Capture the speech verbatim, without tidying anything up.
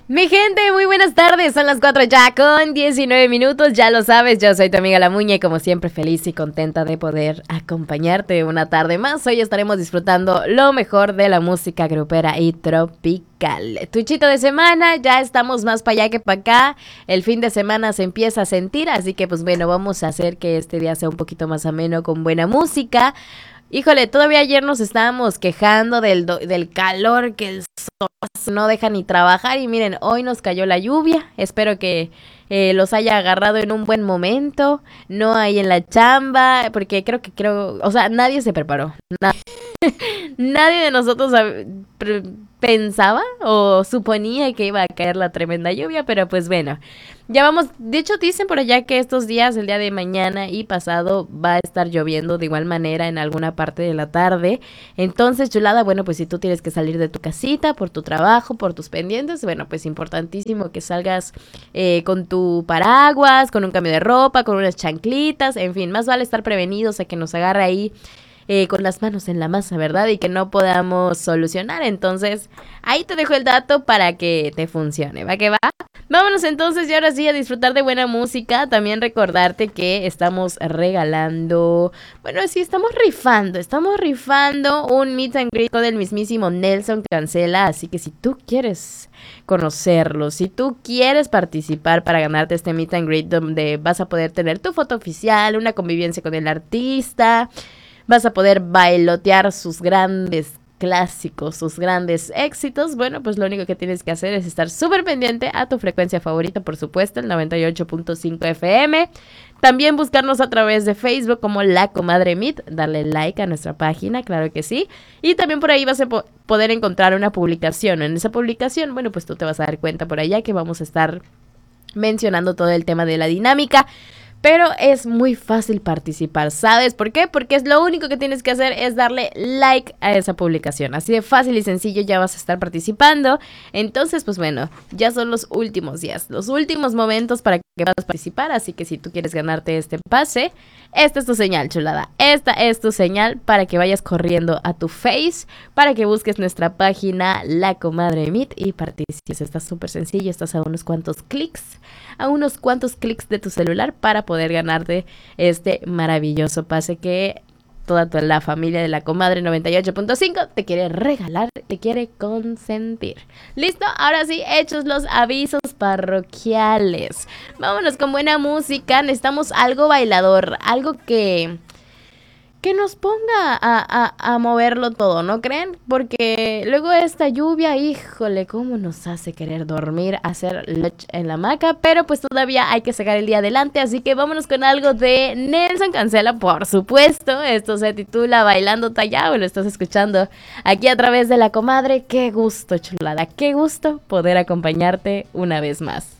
Mi gente, muy buenas tardes, son las cuatro ya con diecinueve minutos, ya lo sabes, yo soy tu amiga La Muñe y como siempre feliz y contenta de poder acompañarte una tarde más. Hoy estaremos disfrutando lo mejor de la música grupera y tropical. Tuchito de semana, ya estamos más para allá que para acá, el fin de semana se empieza a sentir, así que pues bueno, vamos a hacer que este día sea un poquito más ameno con buena música. Híjole, todavía ayer nos estábamos quejando del, do- del calor, que el sol no deja ni trabajar y miren, hoy nos cayó la lluvia, espero que eh, los haya agarrado en un buen momento, no ahí en la chamba, porque creo que creo, o sea, nadie se preparó, na- nadie de nosotros sab- pre- pensaba o suponía que iba a caer la tremenda lluvia, pero pues bueno. Ya vamos, de hecho dicen por allá que estos días, el día de mañana y pasado, va a estar lloviendo de igual manera en alguna parte de la tarde. Entonces, chulada, bueno, pues si tú tienes que salir de tu casita por tu trabajo, por tus pendientes, bueno, pues importantísimo que salgas eh, con tu paraguas, con un cambio de ropa, con unas chanclitas, en fin, más vale estar prevenidos a que nos agarre ahí eh, con las manos en la masa, ¿verdad? Y que no podamos solucionar. Entonces, ahí te dejo el dato para que te funcione, ¿va que va? Vámonos entonces y ahora sí a disfrutar de buena música. También recordarte que estamos regalando, bueno, sí, estamos rifando, estamos rifando un meet and greet con el mismísimo Nelson Cancela. Así que si tú quieres conocerlo, si tú quieres participar para ganarte este meet and greet donde vas a poder tener tu foto oficial, una convivencia con el artista, vas a poder bailotear sus grandes clásicos, sus grandes éxitos, bueno, pues lo único que tienes que hacer es estar súper pendiente a tu frecuencia favorita, por supuesto, el noventa y ocho punto cinco F M. También buscarnos a través de Facebook como La Comadre Meet, darle like a nuestra página, claro que sí. Y también por ahí vas a po- poder encontrar una publicación. En esa publicación, bueno, pues tú te vas a dar cuenta por allá que vamos a estar mencionando todo el tema de la dinámica. Pero es muy fácil participar, ¿sabes por qué? Porque es lo único que tienes que hacer es darle like a esa publicación. Así de fácil y sencillo ya vas a estar participando. Entonces, pues bueno, ya son los últimos días, los últimos momentos para que puedas participar. Así que si tú quieres ganarte este pase, esta es tu señal, chulada. Esta es tu señal para que vayas corriendo a tu Face, para que busques nuestra página La Comadre Meet y participes. Está súper sencillo, estás a unos cuantos clics, a unos cuantos clics de tu celular para poder ganarte este maravilloso pase que toda tu- la familia de La Comadre noventa y ocho punto cinco te quiere regalar, te quiere consentir. ¿Listo? Ahora sí, hechos los avisos parroquiales. Vámonos con buena música. Necesitamos algo bailador, algo que... que nos ponga a, a, a moverlo todo, ¿no creen? Porque luego esta lluvia, híjole, cómo nos hace querer dormir, hacer lunch en la hamaca, pero pues todavía hay que sacar el día adelante, así que vámonos con algo de Nelson Cancela, por supuesto. Esto se titula Bailando Tallado, lo estás escuchando aquí a través de La Comadre. Qué gusto, chulada, qué gusto poder acompañarte una vez más.